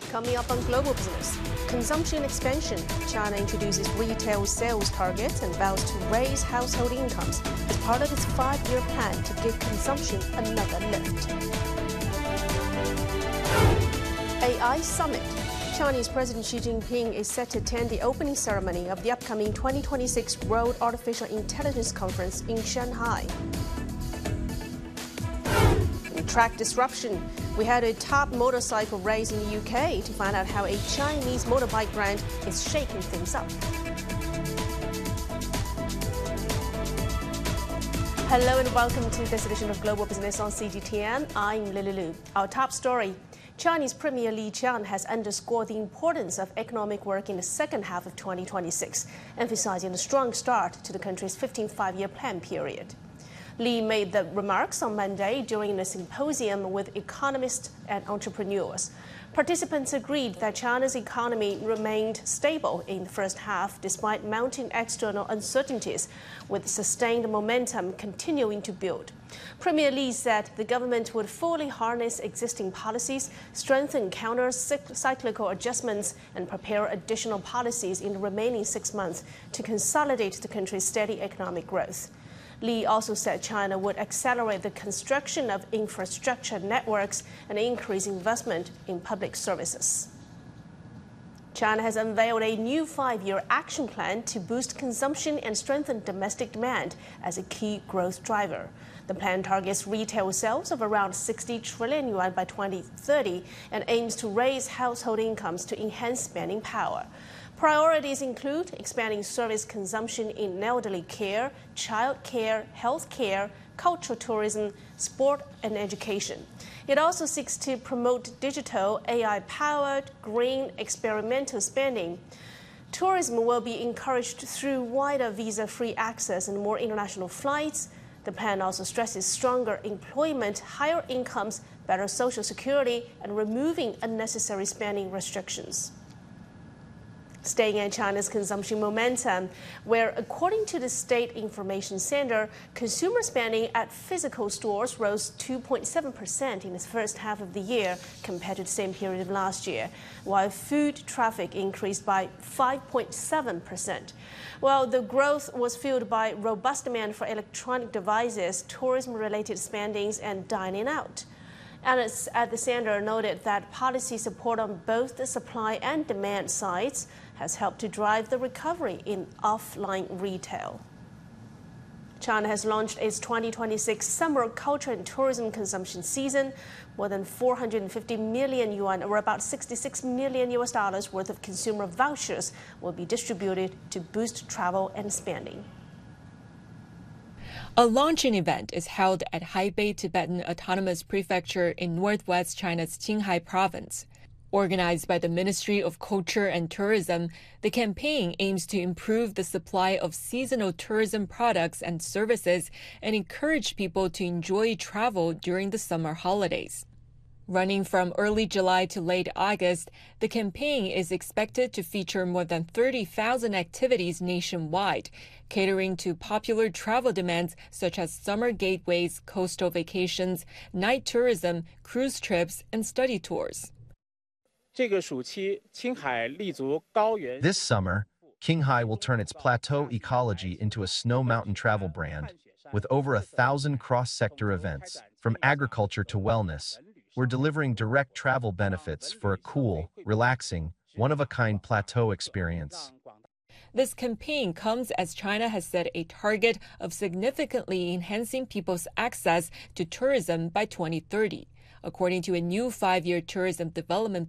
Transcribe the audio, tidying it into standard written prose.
Coming up on Global Business, consumption expansion. China introduces retail sales targets and vows to raise household incomes as part of its 5-year plan to give consumption another lift. AI Summit. Chinese President Xi Jinping is set to attend the opening ceremony of the upcoming 2026 World Artificial Intelligence Conference in Shanghai. In track disruption, we had a top motorcycle race in the UK to find out how a Chinese motorbike brand is shaking things up. Hello and welcome to this edition of Global Business on CGTN. I'm Lily Lu. Our top story. Chinese Premier Li Qiang has underscored the importance of economic work in the second half of 2026, emphasizing a strong start to the country's 15th five-year plan period. Li made the remarks on Monday during a symposium with economists and entrepreneurs. Participants agreed that China's economy remained stable in the first half despite mounting external uncertainties, with sustained momentum continuing to build. Premier Li said the government would fully harness existing policies, strengthen counter-cyclical adjustments, and prepare additional policies in the remaining 6 months to consolidate the country's steady economic growth. Li also said China would accelerate the construction of infrastructure networks and increase investment in public services. China has unveiled a new 5-year action plan to boost consumption and strengthen domestic demand as a key growth driver. The plan targets retail sales of around 60 trillion yuan by 2030 and aims to raise household incomes to enhance spending power. Priorities include expanding service consumption in elderly care, child care, health care, cultural tourism, sport, and education. It also seeks to promote digital, AI-powered, green, experimental spending. Tourism will be encouraged through wider visa-free access and more international flights. The plan also stresses stronger employment, higher incomes, better social security, and removing unnecessary spending restrictions. Staying in China's consumption momentum, where according to the State Information Center, consumer spending at physical stores rose 2.7% in the first half of the year compared to the same period of last year, while food traffic increased by 5.7%. While the growth was fueled by robust demand for electronic devices, tourism-related spendings, and dining out. Analysts at the center noted that policy support on both the supply and demand sides has helped to drive the recovery in offline retail. China has launched its 2026 summer culture and tourism consumption season. More than 450 million yuan, or about $66 million worth of consumer vouchers, will be distributed to boost travel and spending. A launching event is held at Haibei Tibetan Autonomous Prefecture in northwest China's Qinghai province. Organized by the Ministry of Culture and Tourism, the campaign aims to improve the supply of seasonal tourism products and services and encourage people to enjoy travel during the summer holidays. Running from early July to late August, the campaign is expected to feature more than 30,000 activities nationwide, catering to popular travel demands such as summer gateways, coastal vacations, night tourism, cruise trips, and study tours. This summer, Qinghai will turn its plateau ecology into a snow mountain travel brand, with over 1,000 cross-sector events, from agriculture to wellness. We're delivering direct travel benefits for a cool, relaxing, one-of-a-kind plateau experience. This campaign comes as China has set a target of significantly enhancing people's access to tourism by 2030. According to a new 5-year tourism development